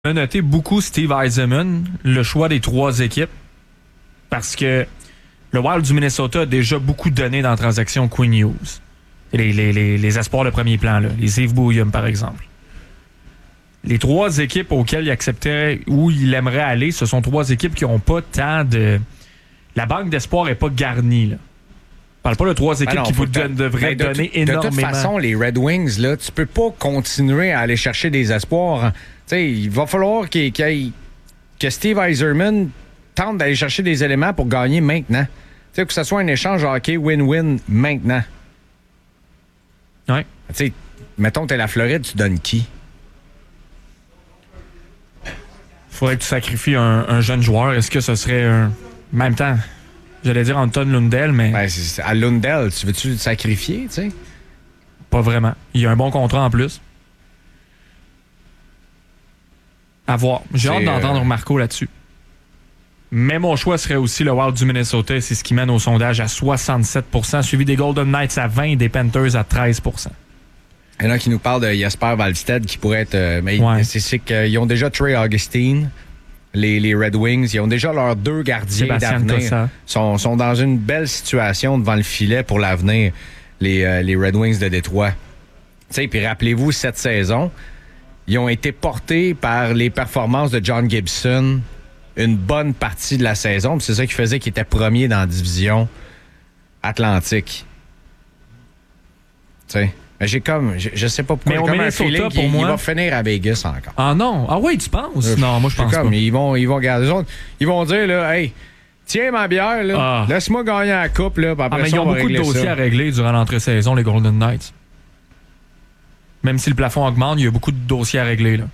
a noté beaucoup Steve Yzerman, le choix des 3 équipes, parce que le Wild du Minnesota a déjà beaucoup donné dans la transaction Quinn Hughes. Les espoirs de premier plan, là, les Yves Bouillum, par exemple. Les 3 équipes auxquelles il accepterait ou il aimerait aller, ce sont 3 équipes qui n'ont pas tant de... La banque d'espoir n'est pas garnie, là. Je parle pas de 3 équipes qui devraient donner énormément. De toute façon, les Red Wings, là, tu peux pas continuer à aller chercher des espoirs. Il va falloir que Steve Yzerman tente d'aller chercher des éléments pour gagner maintenant. Que ce soit un échange hockey win-win maintenant. Ouais. Mettons, t'es la Floride, tu donnes qui? Faudrait que tu sacrifies un jeune joueur. Est-ce que ce serait en même temps... J'allais dire Anton Lundell, mais... Ben, à Lundell, tu veux-tu le sacrifier, tu sais? Pas vraiment. Il y a un bon contrat en plus. À voir. J'ai hâte d'entendre Marco là-dessus. Mais mon choix serait aussi le Wild du Minnesota. C'est ce qui mène au sondage à 67%, suivi des Golden Knights à 20% et des Panthers à 13%. Il y en a qui nous parlent de Jesper Wallstedt qui pourrait être... c'est qu'ils ont déjà Trey Augustine... Les Red Wings, ils ont déjà leurs 2 gardiens d'avenir. Sont dans une belle situation devant le filet pour l'avenir, les Red Wings de Détroit. Puis rappelez-vous, cette saison, ils ont été portés par les performances de John Gibson une bonne partie de la saison. Puis c'est ça qui faisait qu'ils étaient premiers dans la division Atlantique. Tu sais. Je sais pas pourquoi. Mais au Minnesota, pour moi, il va finir à Vegas encore. Ah non? Ah oui, tu penses? Non, moi je pense pas. Ils vont garder ça. Ils vont dire, là, hey, tiens ma bière, là, laisse-moi gagner la coupe, là, puis après mais ils ont beaucoup de dossiers à régler durant l'entre-saison, les Golden Knights. Même si le plafond augmente, il y a beaucoup de dossiers à régler, là.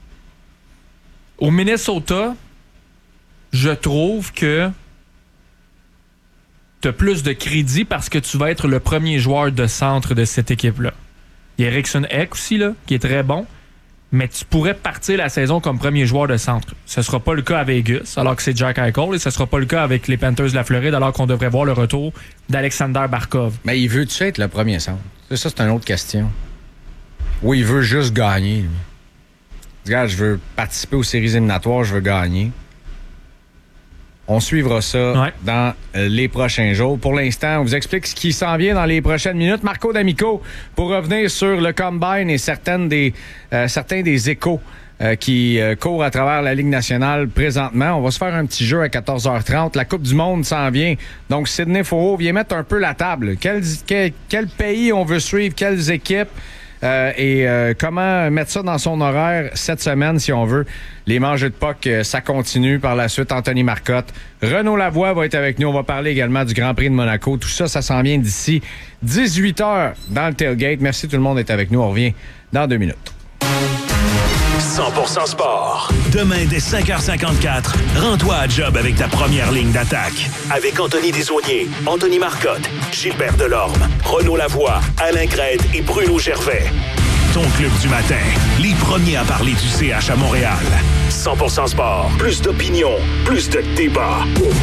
Au Minnesota, je trouve que tu as plus de crédit parce que tu vas être le premier joueur de centre de cette équipe-là. Il y a Eriksson Ek aussi, là, qui est très bon, mais tu pourrais partir la saison comme premier joueur de centre. Ce ne sera pas le cas à Vegas, alors que c'est Jack Eichel, et ce ne sera pas le cas avec les Panthers de la Floride, alors qu'on devrait voir le retour d'Alexander Barkov. Mais il veut-tu être le premier centre? Ça, c'est une autre question. Ou il veut juste gagner, lui. Regarde, je veux participer aux séries éliminatoires, je veux gagner. On suivra ça dans les prochains jours. Pour l'instant, on vous explique ce qui s'en vient dans les prochaines minutes. Marco D'Amico, pour revenir sur le Combine et certains des échos qui courent à travers la Ligue nationale présentement. On va se faire un petit jeu à 14h30. La Coupe du Monde s'en vient. Donc, Sidney Fauveau vient mettre un peu la table. Quel pays on veut suivre? Quelles équipes? Et comment mettre ça dans son horaire cette semaine, si on veut. Les manches de puck, ça continue. Par la suite, Anthony Marcotte. Renaud Lavoie va être avec nous. On va parler également du Grand Prix de Monaco. Tout ça, ça s'en vient d'ici 18h dans le tailgate. Merci tout le monde d'être avec nous. On revient dans 2 minutes. 100% sport. Demain, dès 5h54, rends-toi à job avec ta première ligne d'attaque. Avec Anthony Desaulniers, Anthony Marcotte, Gilbert Delorme, Renaud Lavoie, Alain Crête et Bruno Gervais. Ton club du matin, les premiers à parler du CH à Montréal. 100% sport. Plus d'opinion, plus de débat.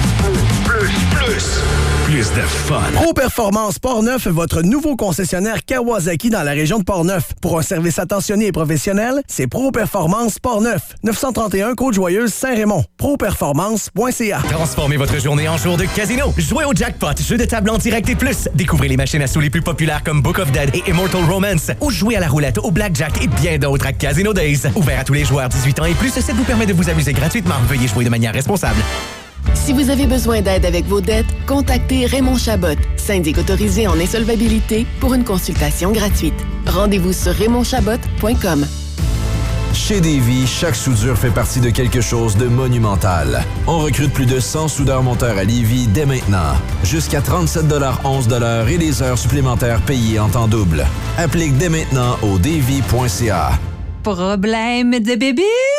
Plus de fun. Pro Performance Portneuf, votre nouveau concessionnaire Kawasaki dans la région de Portneuf. Pour un service attentionné et professionnel, c'est Pro Performance Portneuf. 931 Côte-Joyeuse, Saint-Raymond. Properformance.ca. Transformez votre journée en jour de casino. Jouez au jackpot, jeu de table en direct et plus. Découvrez les machines à sous les plus populaires comme Book of Dead et Immortal Romance. Ou jouez à la roulette, au blackjack et bien d'autres à Casino Days. Ouvert à tous les joueurs 18 ans et plus, ça vous permet de vous amuser gratuitement. Veuillez jouer de manière responsable. Si vous avez besoin d'aide avec vos dettes, contactez Raymond Chabot, syndic autorisé en insolvabilité, pour une consultation gratuite. Rendez-vous sur raymondchabot.com. Chez Davy, chaque soudure fait partie de quelque chose de monumental. On recrute plus de 100 soudeurs-monteurs à Lévis dès maintenant. Jusqu'à 37,11 $ et des heures supplémentaires payées en temps double. Applique dès maintenant au davy.ca. Problème de bébite?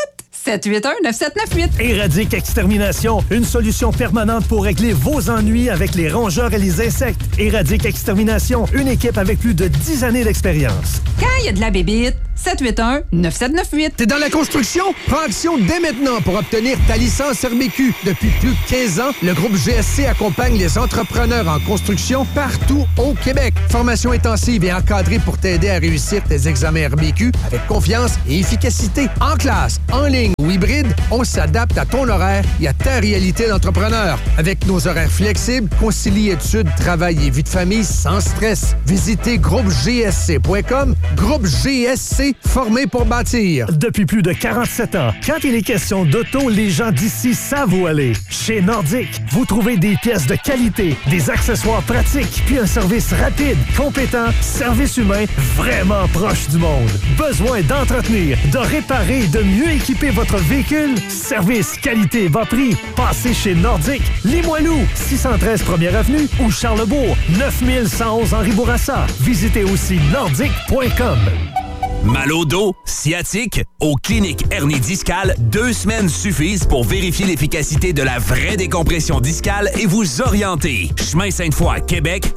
781-9798. Éradique Extermination, une solution permanente pour régler vos ennuis avec les rongeurs et les insectes. Éradique Extermination, une équipe avec plus de 10 années d'expérience. Quand il y a de la bébite, 781-9798. T'es dans la construction? Prends action dès maintenant pour obtenir ta licence RBQ. Depuis plus de 15 ans, le groupe GSC accompagne les entrepreneurs en construction partout au Québec. Formation intensive et encadrée pour t'aider à réussir tes examens RBQ avec confiance et efficacité. En classe, en ligne ou hybride, on s'adapte à ton horaire et à ta réalité d'entrepreneur. Avec nos horaires flexibles, concilie études, travail et vie de famille sans stress. Visitez groupegsc.com. Groupe GSC, formé pour bâtir. Depuis plus de 47 ans, quand il est question d'auto, les gens d'ici savent où aller. Chez Nordique, vous trouvez des pièces de qualité, des accessoires pratiques, puis un service rapide, compétent, service humain vraiment proche du monde. Besoin d'entretenir, de réparer et de mieux équiper votre véhicule? Service, qualité, bas prix. Passez chez Nordique, Limoilou, 613 1er Avenue ou Charlebourg, 9111 Henri Bourassa. Visitez aussi nordique.com. Mal au dos, sciatique, aux cliniques hernie discale, 2 semaines suffisent pour vérifier l'efficacité de la vraie décompression discale et vous orienter. Chemin Sainte-Foy, Québec,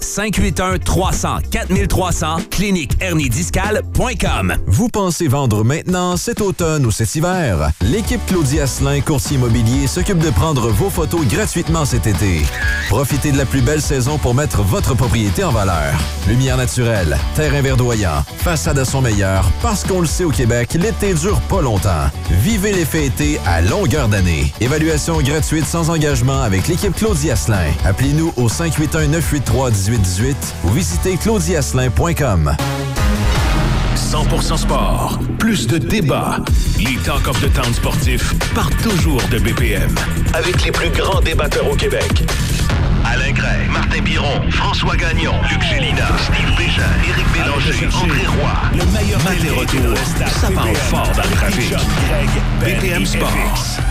581-300-4300, cliniquehernidiscale.com. Vous pensez vendre maintenant, cet automne ou cet hiver? L'équipe Claudie Asselin, courtier immobilier, s'occupe de prendre vos photos gratuitement cet été. Profitez de la plus belle saison pour mettre votre propriété en valeur. Lumière naturelle, terrain verdoyant, façade à son meilleur, parce qu'on le sait au Québec, l'été dure pas longtemps. Vivez l'effet été à longueur d'année. Évaluation gratuite sans engagement avec l'équipe Claudie Asselin. Appelez-nous au 581-983-1818 ou visitez claudieasselin.com. 100% sport, plus de débats. Les Talk of the Town sportifs partent toujours de BPM. Avec les plus grands débatteurs au Québec. Alain Gray, Martin Biron, François Gagnon, Luc Gélina, Steve Bégin, Éric Bélanger, André Roy. Le meilleur télé-retour, ça parle fort dans le trafic. BPM Sport.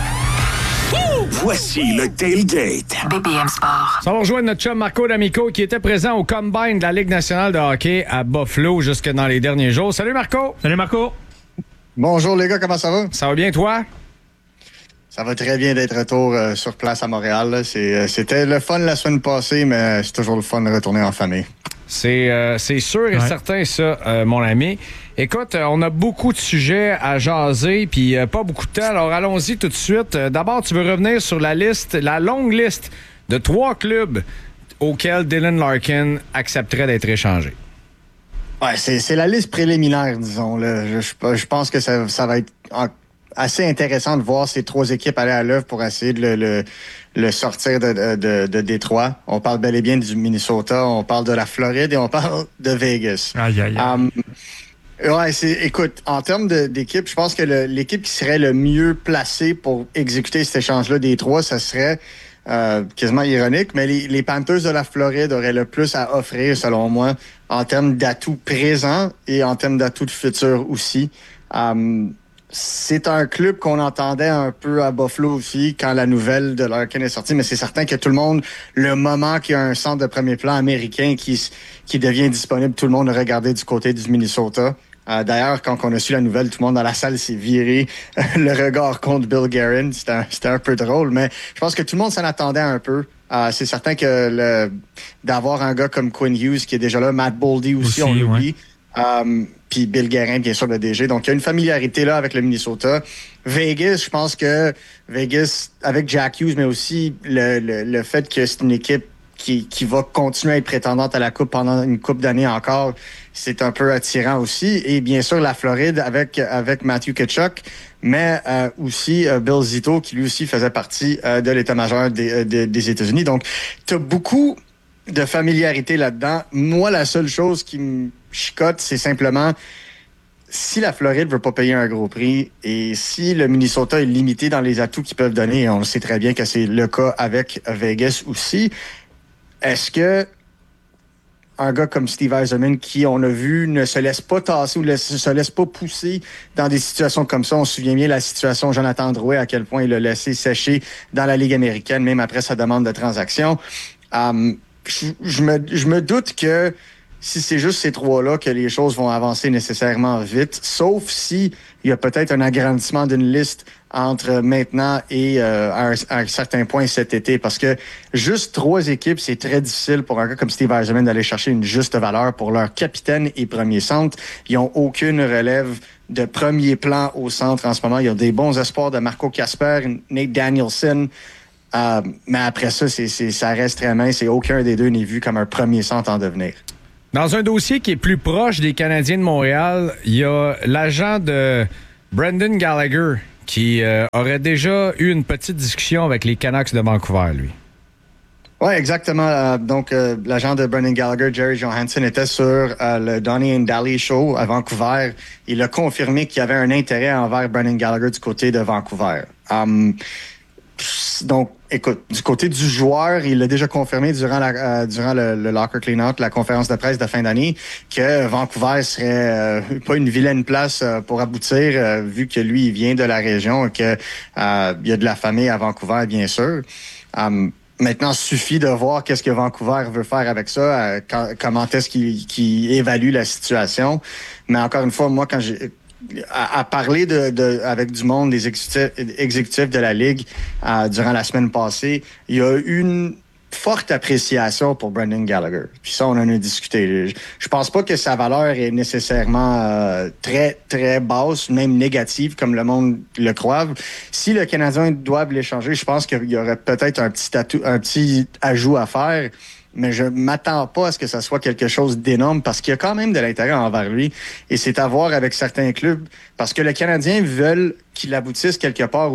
Voici le tailgate. BPM Sport. Ça va rejoindre notre chum Marco D'Amico qui était présent au Combine de la Ligue nationale de hockey à Buffalo jusque dans les derniers jours. Salut Marco! Salut Marco! Bonjour les gars, comment ça va? Ça va bien toi? Ça va très bien d'être retour sur place à Montréal. Là. C'était le fun la semaine passée, mais c'est toujours le fun de retourner en famille. C'est sûr et certain, ça, mon ami. Écoute, on a beaucoup de sujets à jaser, puis pas beaucoup de temps. Alors, allons-y tout de suite. D'abord, tu veux revenir sur la longue liste de 3 clubs auxquels Dylan Larkin accepterait d'être échangé. Ouais, c'est la liste préliminaire, disons. Là. Je pense que ça va être assez intéressant de voir ces 3 équipes aller à l'œuvre pour essayer de le sortir de Détroit. On parle bel et bien du Minnesota, on parle de la Floride et on parle de Vegas. Aïe, aïe, aïe. Ouais, écoute, en termes d'équipe, je pense que l'équipe qui serait le mieux placée pour exécuter cet échange-là des 3, ça serait quasiment ironique, mais les Panthers de la Floride auraient le plus à offrir, selon moi, en termes d'atouts présents et en termes d'atouts de futur aussi. C'est un club qu'on entendait un peu à Buffalo aussi quand la nouvelle de Larkin est sortie, mais c'est certain que tout le monde, le moment qu'il y a un centre de premier plan américain qui devient disponible, tout le monde a regardé du côté du Minnesota. D'ailleurs, quand on a su la nouvelle, tout le monde dans la salle s'est viré le regard contre Bill Guerin. C'était un peu drôle, mais je pense que tout le monde s'en attendait un peu. C'est certain que d'avoir un gars comme Quinn Hughes qui est déjà là, Matt Boldy aussi on l'oublie. Ouais. Puis Bill Guerin, bien sûr, le DG. Donc, il y a une familiarité là avec le Minnesota. Vegas, je pense que Vegas, avec Jack Hughes, mais aussi le fait que c'est une équipe qui va continuer à être prétendante à la Coupe pendant une couple d'années encore, c'est un peu attirant aussi. Et bien sûr, la Floride avec Matthew Tkachuk, mais aussi Bill Zito, qui lui aussi faisait partie de l'état-major des États-Unis. Donc, tu as beaucoup de familiarité là-dedans. Moi, la seule chose qui me chicote, c'est simplement si la Floride veut pas payer un gros prix et si le Minnesota est limité dans les atouts qu'ils peuvent donner, et on le sait très bien que c'est le cas avec Vegas aussi, est-ce que un gars comme Steve Yzerman, qui, on a vu, ne se laisse pas tasser ou ne se laisse pas pousser dans des situations comme ça. On se souvient bien de la situation Jonathan Drouin, à quel point il l'a laissé sécher dans la Ligue américaine, même après sa demande de transaction. Je me doute que si c'est juste ces trois-là que les choses vont avancer nécessairement vite, sauf si il y a peut-être un agrandissement d'une liste entre maintenant et à un certain point cet été. Parce que juste 3 équipes, c'est très difficile pour un gars comme Steve Yzerman d'aller chercher une juste valeur pour leur capitaine et premier centre. Ils n'ont aucune relève de premier plan au centre en ce moment. Ils ont des bons espoirs de Marco Kasper, Nate Danielson. Mais après ça, ça reste très mince et aucun des deux n'est vu comme un premier centre en devenir. Dans un dossier qui est plus proche des Canadiens de Montréal, il y a l'agent de Brendan Gallagher qui aurait déjà eu une petite discussion avec les Canucks de Vancouver, lui. Oui, exactement. Donc, l'agent de Brendan Gallagher, Jerry Johansson, était sur le Donnie and Daly Show à Vancouver. Il a confirmé qu'il y avait un intérêt envers Brendan Gallagher du côté de Vancouver. Donc, écoute, du côté du joueur, il l'a déjà confirmé durant le locker clean-out, la conférence de presse de fin d'année, que Vancouver serait pas une vilaine place pour aboutir, vu que lui, il vient de la région et qu'il y a de la famille à Vancouver, bien sûr. Maintenant, il suffit de voir qu'est-ce que Vancouver veut faire avec ça, comment est-ce qu'il évalue la situation. Mais encore une fois, moi, quand j'ai à parler avec du monde, des exécutifs de la Ligue durant la semaine passée, il y a eu une forte appréciation pour Brendan Gallagher. Puis ça, on en a discuté. Je pense pas que sa valeur est nécessairement très, très basse, même négative, comme le monde le croit. Si le Canadien doit l'échanger, je pense qu'il y aurait peut-être un petit ajout à faire. Mais je m'attends pas à ce que ça soit quelque chose d'énorme parce qu'il y a quand même de l'intérêt envers lui. Et c'est à voir avec certains clubs. Parce que le Canadien veut qu'il aboutisse quelque part où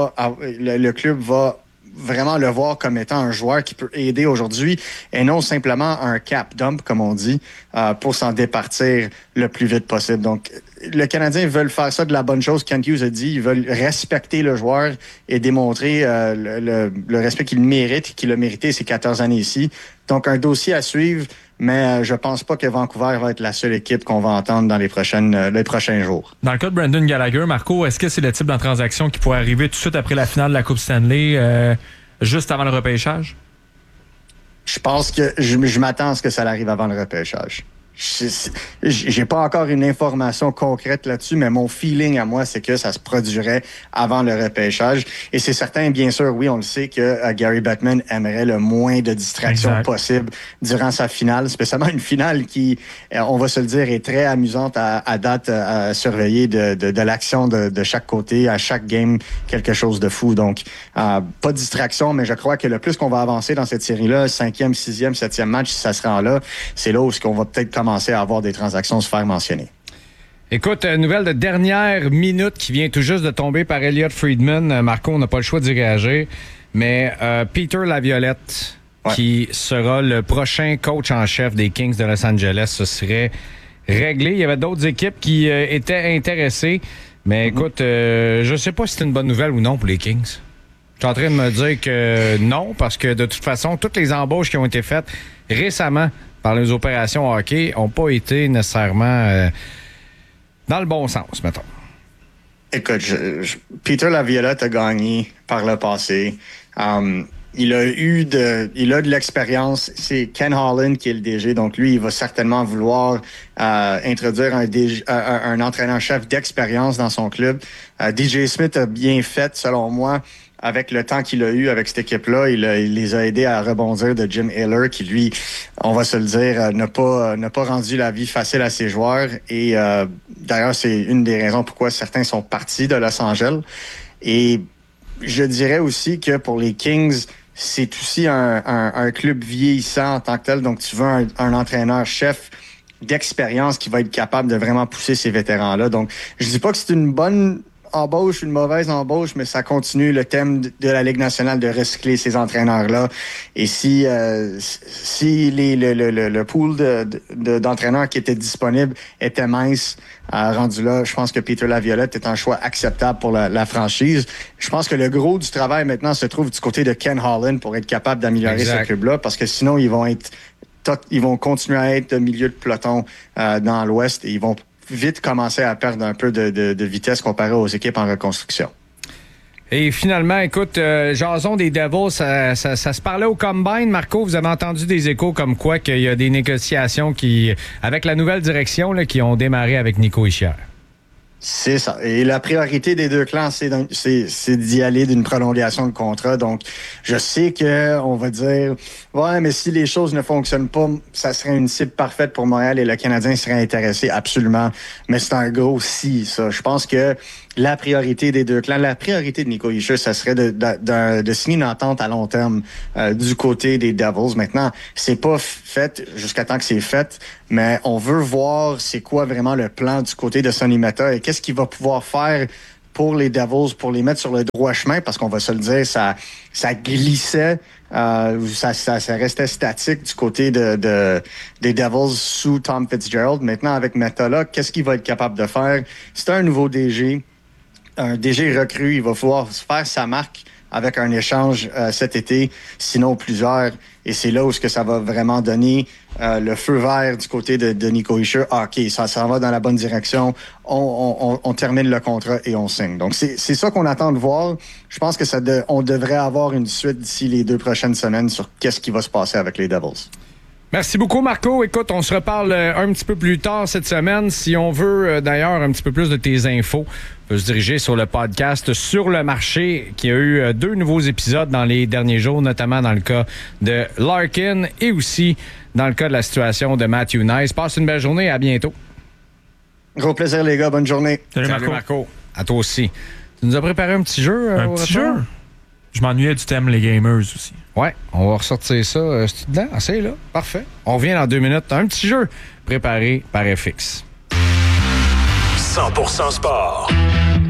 le club va vraiment le voir comme étant un joueur qui peut aider aujourd'hui et non simplement un cap dump, comme on dit, pour s'en départir le plus vite possible. Donc, le Canadien veut faire ça de la bonne chose. Kent Hughes a dit, ils veulent respecter le joueur et démontrer le respect qu'il mérite, qu'il a mérité ces 14 années ici. Donc, un dossier à suivre, mais je pense pas que Vancouver va être la seule équipe qu'on va entendre dans les prochains jours. Dans le cas de Brendan Gallagher, Marco, est-ce que c'est le type de transaction qui pourrait arriver tout de suite après la finale de la Coupe Stanley, juste avant le repêchage? Je pense que je m'attends à ce que ça arrive avant le repêchage. J'ai pas encore une information concrète là-dessus, mais mon feeling à moi, c'est que ça se produirait avant le repêchage. Et c'est certain, bien sûr, oui, on le sait que Gary Bettman aimerait le moins de distractions possible durant sa finale, spécialement une finale qui, on va se le dire, est très amusante à date à surveiller de l'action de chaque côté, à chaque game, quelque chose de fou. Donc, pas de distraction, mais je crois que le plus qu'on va avancer dans cette série-là, 5e, 6e, 7e match, si ça se rend là, c'est là où on va peut-être commencer à avoir des transactions se faire mentionner. Écoute, nouvelle de dernière minute qui vient tout juste de tomber par Elliot Friedman. Marco, on n'a pas le choix d'y réagir. Mais Peter Laviolette, qui sera le prochain coach en chef des Kings de Los Angeles, ce serait réglé. Il y avait d'autres équipes qui étaient intéressées. Mais écoute, je sais pas si c'est une bonne nouvelle ou non pour les Kings. Je suis en train de me dire que non, parce que de toute façon, toutes les embauches qui ont été faites récemment par les opérations hockey n'ont pas été nécessairement dans le bon sens, mettons. Écoute, Peter Laviolette a gagné par le passé. Il a de l'expérience. C'est Ken Holland qui est le DG, donc lui, il va certainement vouloir introduire un entraîneur-chef d'expérience dans son club. DJ Smith a bien fait, selon moi, avec le temps qu'il a eu avec cette équipe-là. Il les a aidés à rebondir de Jim Hiller, qui, lui, on va se le dire, n'a pas rendu la vie facile à ses joueurs. Et d'ailleurs, c'est une des raisons pourquoi certains sont partis de Los Angeles. Et je dirais aussi que pour les Kings, c'est aussi un club vieillissant en tant que tel. Donc, tu veux un entraîneur-chef d'expérience qui va être capable de vraiment pousser ces vétérans-là. Donc, je dis pas que c'est une bonne embauche, une mauvaise embauche, mais ça continue le thème de la Ligue nationale de recycler ces entraîneurs-là. Et si le pool d'entraîneurs qui étaient disponibles était mince, rendu là, je pense que Peter Laviolette est un choix acceptable pour la franchise. Je pense que le gros du travail maintenant se trouve du côté de Ken Holland pour être capable d'améliorer ce club-là, parce que sinon, ils vont continuer à être milieu de peloton dans l'Ouest et ils vont vite commencer à perdre un peu de vitesse comparé aux équipes en reconstruction. Et finalement, écoute, jason des Devils, ça se parlait au Combine. Marco, vous avez entendu des échos comme quoi qu'il y a des négociations avec la nouvelle direction là, qui ont démarré avec Nico Hischier. C'est ça. Et la priorité des deux clans, c'est d'y aller d'une prolongation de contrat. Donc, je sais que on va dire, ouais, mais si les choses ne fonctionnent pas, ça serait une cible parfaite pour Montréal et le Canadien serait intéressé, absolument. Mais c'est un gros si, ça. Je pense que la priorité des deux clans, la priorité de Nico Hischier, ça serait de signer une entente à long terme du côté des Devils. Maintenant, c'est pas fait jusqu'à temps que c'est fait, mais on veut voir c'est quoi vraiment le plan du côté de Sonny Meta et qu'est-ce qu'il va pouvoir faire pour les Devils, pour les mettre sur le droit chemin, parce qu'on va se le dire, ça glissait, ça restait statique du côté des Devils sous Tom Fitzgerald. Maintenant, avec Meta là, qu'est-ce qu'il va être capable de faire? C'est un nouveau DG. Un DG recru, il va pouvoir faire sa marque avec un échange cet été, sinon plusieurs. Et c'est là où ça va vraiment donner le feu vert du côté de Nico Hischier. Ah, OK, ça va dans la bonne direction. On termine le contrat et on signe. Donc, c'est ça qu'on attend de voir. Je pense que on devrait avoir une suite d'ici les 2 prochaines semaines sur qu'est-ce qui va se passer avec les Devils. Merci beaucoup, Marco. Écoute, on se reparle un petit peu plus tard cette semaine. Si on veut, d'ailleurs, un petit peu plus de tes infos, on peut se diriger sur le podcast Sur le marché, qui a eu 2 nouveaux épisodes dans les derniers jours, notamment dans le cas de Larkin et aussi dans le cas de la situation de Matthew Nice. Passe une belle journée. À bientôt. Gros plaisir, les gars. Bonne journée. Salut Marco. À toi aussi. Tu nous as préparé un petit jeu? Un petit jeu? Je m'ennuyais du thème les gamers aussi. Ouais, on va ressortir ça. C'est dedans? Ah, c'est là. Parfait. On revient dans 2 minutes. Un petit jeu préparé par FX. 100% sport.